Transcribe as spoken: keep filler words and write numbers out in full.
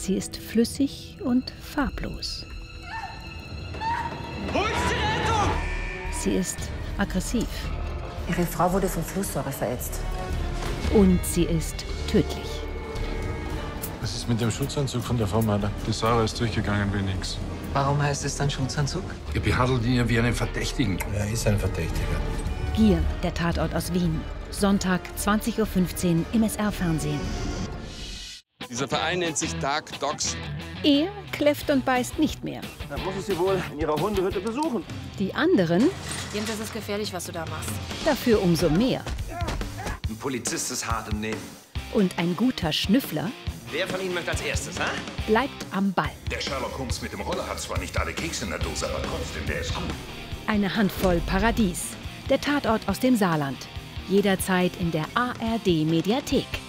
Sie ist flüssig und farblos. Wo ist die Rettung? Sie ist aggressiv. Ihre Frau wurde von Flusssäure verätzt. Und sie ist tödlich. Was ist mit dem Schutzanzug von der Frau Mader? Die Sarah ist durchgegangen wie nix. Warum heißt es dann Schutzanzug? Ihr behandelt ihn ja wie einen Verdächtigen. Er ist ein Verdächtiger. Gier, der Tatort aus Wien. Sonntag, zwanzig Uhr fünfzehn im S R-Fernsehen. Dieser Verein nennt sich Dark Dogs. Er kläfft und beißt nicht mehr. Dann muss ich Sie wohl in Ihrer Hundehütte besuchen. Die anderen Jens, das ist gefährlich, was du da machst. dafür umso mehr. Ein Polizist ist hart im Nehmen. Und ein guter Schnüffler Wer von Ihnen möchte als erstes, ha? bleibt am Ball. Der Sherlock Holmes mit dem Roller hat zwar nicht alle Kekse in der Dose, aber trotzdem, der ist gut. Eine Handvoll Paradies. Der Tatort aus dem Saarland. Jederzeit in der A R D-Mediathek.